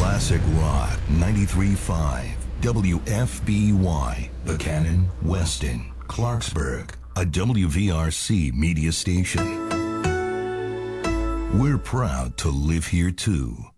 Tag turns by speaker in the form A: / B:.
A: Classic Rock 93.5 WFBY, Buchanan, Weston, Clarksburg, a WVRC media station. We're proud to live here too.